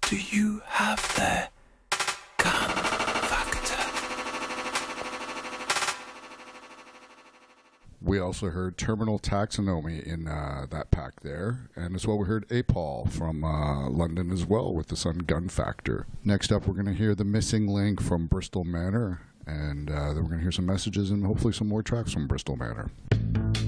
do you have there? Gun Factor. We also heard Terminal Taxonomy in that pack there, and as well we heard APOL from London as well with the Sun Gun Factor. Next up we're going to hear The Missing Link from Bristol Manor, and then we're going to hear some messages and hopefully some more tracks from Bristol Manor.